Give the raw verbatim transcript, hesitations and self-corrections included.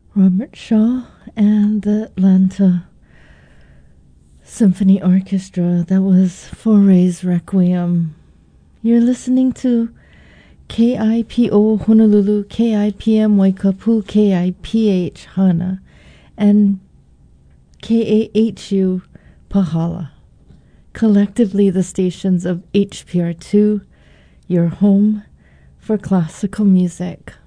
Robert Shaw and the Atlanta Symphony Orchestra. That was Foray's Requiem. You're listening to K I P O Honolulu, K I P M Waikapu, K I P H Hana, and K A H U Pahala. Collectively the stations of H P R two, your home for classical music.